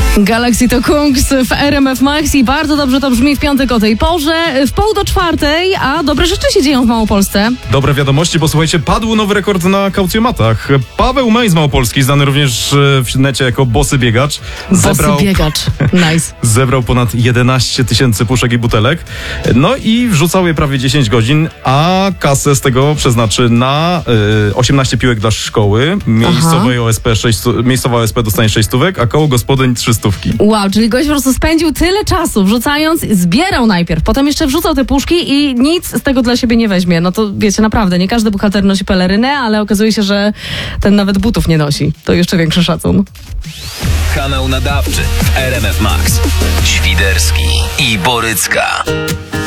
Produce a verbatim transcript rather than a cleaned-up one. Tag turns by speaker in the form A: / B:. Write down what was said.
A: Galaxy to Kungs w R M F Max i bardzo dobrze to brzmi w piątek o tej porze. W pół do czwartej, a dobre rzeczy się dzieją w Małopolsce.
B: Dobre wiadomości, bo słuchajcie, padł nowy rekord na kaucjomatach. Paweł Mej z Małopolski, znany również w necie jako Bosy Biegacz.
A: Zebrał, Bosy Biegacz, nice.
B: Zebrał ponad jedenaście tysięcy puszek i butelek. No i wrzucał je prawie dziesięć godzin, a kasę z tego przeznaczy na y, osiemnaście piłek dla szkoły. Miejscowej O S P sześć, miejscowa O S P dostanie sześć stówek, a koło gospodyń trzy stówki.
A: Wow, czyli gość po prostu spędził tyle czasu wrzucając, zbierał najpierw, potem jeszcze wrzucał te puszki i nic z tego dla siebie nie weźmie. No to wiecie, naprawdę, nie każdy bohater nosi pelerynę, ale okazuje się, że ten nawet butów nie nosi. To jeszcze większy szacun.
C: Kanał nadawczy w R M F Max. Świderski i Borycka.